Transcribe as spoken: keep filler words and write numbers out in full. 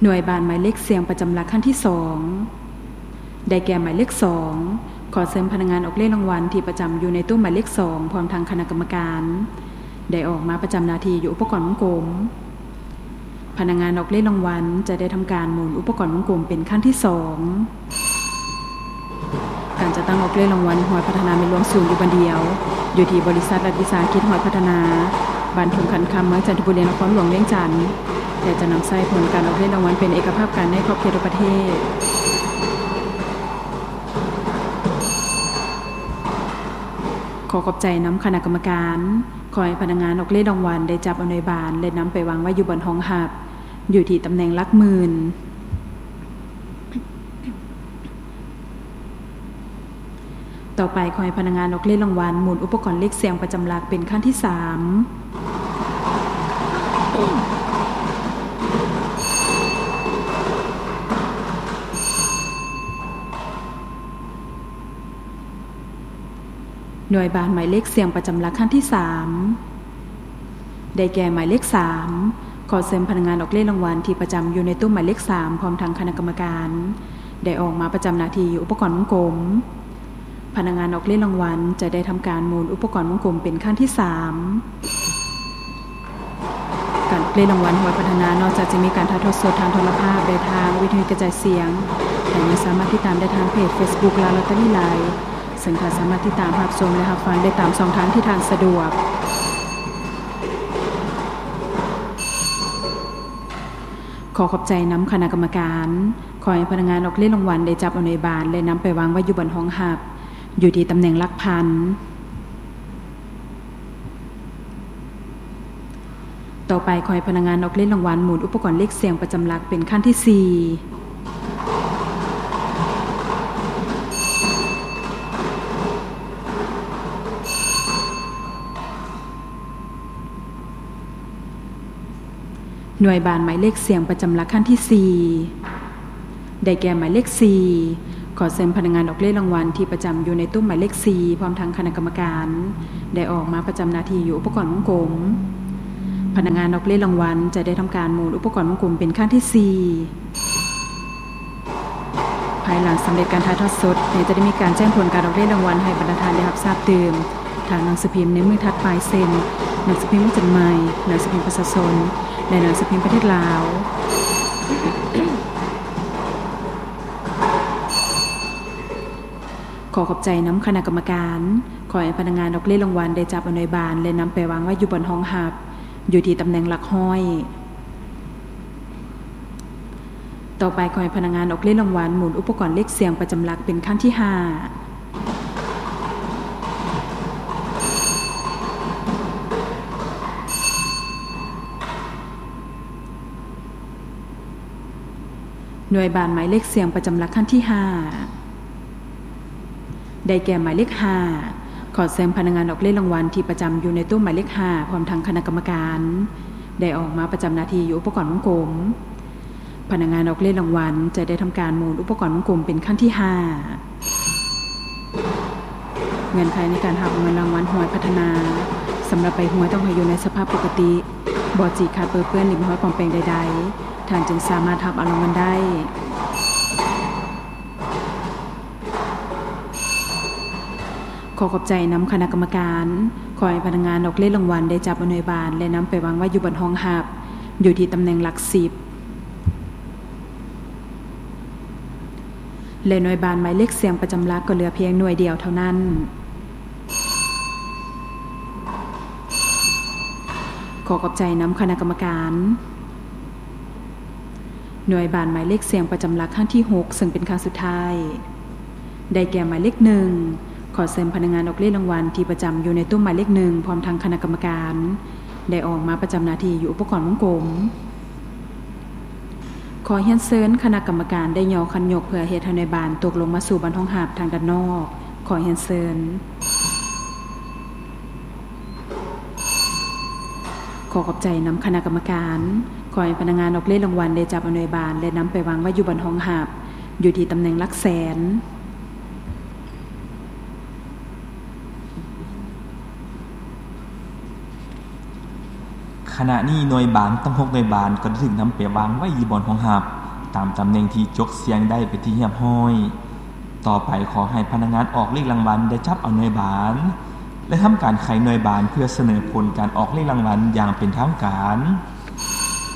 หน่วยบานหมายเลขเสียงประจำหลักขั้นที่สองได้แก่หมายเลขสองขอเชิญพนักงานออกเลขรางวัลที่ประจำอยู่ในตู้หมายเลขสองพร้อมทางคณะกรรมการได้ออกมาประจำหน้าที่อยู่อุปกรณ์วงกลมพนักงานออกเลขรางวัลจะได้ทำการหมุนอุปกรณ์วงกลมเป็นขั้นที่สองการจะตั้งออกเลขรางวัลหอยพัฒนามีรวมศูนย์อยู่บันเดียวอยู่ที่บริษัทรัฐวิสาหกิจหอยพัฒนาบ้านทุ่งขันคำเมืองจันทบุรีนครหลวงเวียงจันทร์แต่จะนำใส่ผลการออกเลขรางวัลเป็นเอกภาพการในครอบครัวประเทศขอขอบใจน้ำคณะกรรมการขอให้พนักงานออกเลขรางวัลได้จับเอาหน่วยบานและนำไปวางไว้อยู่บนห้องหับอยู่ที่ตำแหน่งหลักหมื่นต่อไปขอให้พนักงานออกเลขรางวัลหมุนอุปกรณ์เลขเสียงประจำหลักเป็นขั้นที่สามหน่วยบานหมายเลขเสียงประจำหลักขั้นที่สามได้แก่หมายเลขสามขอเชิญพนักงานออกเลขรางวัลที่ประจำอยู่ในตู้หมายเลขสามพร้อมทางคณะกรรมการได้ออกมาประจำหน้าที่อุปกรณ์วงกลมพนักงานออกเลขรางวัลจะได้ทำการหมุนอุปกรณ์วงกลมเป็นขั้นที่สามการเลขรางวัลหอยพัฒนานอกจากจะมีการถ่ายทอดสดทางโทรภาพได้ทางวิทยุกระจายเสียงแต่ยังสามารถติดตามได้ทางเพจ Facebook และลอตเตอรี่ไลน์ซึ่งท่านสามารถติดตามรับชมและรับฟังได้ตามช่องทางที่ท่านสะดวกขอขอบใจน้ำคณะกรรมการขอให้พนักงานออกเลขรางวัลได้จับเอาหน่วยบานและนำไปวางไว้อยู่บนห้องหับอยู่ที่ตำแหน่งหลักพันต่อไปขอให้พนักงานออกเลขรางวัลหมุนอุปกรณ์เลขเสียงประจำหลักเป็นขั้นที่สี่หน่วยบานหมายเลขเสียงประจำหลักขั้นที่สี่ได้แก่หมายเลขสี่ขอเชิญพนักงานออกเลขรางวัลที่ประจำอยู่ในตู้หมายเลขสี่พร้อมทางคณะกรรมการได้ออกมาประจำหน้าที่อยู่อุปกรณ์วงกลมพนักงานออกเลขรางวัลจะได้ทำการหมุนอุปกรณ์วงกลมเป็นขั้นที่สี่ภายหลังสำเร็จการถ่ายทอดสดจะได้มีการแจ้งผลการออกเลขรางวัลให้บรรดาท่านได้รับทราบเติมทางหนังสือพิมพ์ในมือถัดไปเซ็นหนังสือพิมพ์จดหมายหนังสือพิมพ์ประชาชนและหนังสือพิมพ์ประเทศลาวขอขอบใจน้ำคณะกรรมการขอให้พนักงานออกเลขรางวัลได้จับเอาหน่วยบานและนำไปวางไว้อยู่บนห้องหับอยู่ที่ตำแหน่งหลักห้อยต่อไปขอให้พนักงานออกเลขรางวัลหมุนอุปกรณ์เลขเสียงประจำหลักเป็นขั้นที่ห้าหน่วยบานหมายเลขเสียงประจำหลักขั้นที่ห้าได้แก่หมายเลขห้าขอเชิญพนักงานออกเลขรางวัลที่ประจำอยู่ในตู้หมายเลขห้าพร้อมทางคณะกรรมการได้ออกมาประจำหน้าที่อยู่อุปกรณ์วงกลมพนักงานออกเลขรางวัลจะได้ทำการหมุนอุปกรณ์วงกลมเป็นขั้นที่ห้าเงื่อนไขในการหักเงินรางวัลหวยพัฒนาสำหรับใบหวยต้องให้อยู่ในสภาพปกติบ่จีขาดเปื้อนเปื้อนหรือมีห้อยปลอมแปลงใดๆท่านจึงสามารถหักเอารางวัลได้ขอขอบใจน้ำคณะกรรมการขอให้พนักงานออกเลขรางวัลได้จับเอาหน่วยบานและนำไปวางไว้อยู่บนห้องหับอยู่ที่ตำแหน่งหลักสิบและหน่วยบานหมายเลขเสียงประจำหลักก็เหลือเพียงหน่วยเดียวเท่านั้นขอขอบใจน้ำคณะกรรมการหน่วยบานหมายเลขเสียงประจำหลักขั้นที่หกซึ่งเป็นครั้งสุดท้ายได้แก่หมายเลขหนึ่งขอเชิญพนักงานออกเลขรางวัลที่ประจำอยู่ในตู้หมายเลขหนึ่งพร้อมทางคณะกรรมการได้ออกมาประจำหน้าที่อยู่อุปกรณ์วงกลมขอเฮียนเซิญคณะกรรมการได้ย่อคันยกเพื่อเหตุให้หน่วยบานตกลงมาสู่บานห้องหับทางด้านนอกขอเฮียนเซิญขอขอบใจน้ำคณะกรรมการขอให้พนักงานออกเลขรางวัลได้จับเอาหน่วยบานและนำไปวางไว้อยู่บนห้องหับอยู่ที่ตำแหน่งหลักแสนขณะนี้หน่วยบานตั้งหกหน่วยบานก็ได้ถึงนำไปวางไว้อยู่บนห้องหับตามตำแหน่งที่จกเสียงได้ไปที่เรียบร้อยต่อไปขอให้พนักงานออกเลขรางวัลได้จับเอาหน่วยบานและทำการไขหน่วยบานเพื่อเสนอผลการออกเลขรางวัลอย่างเป็นทางการ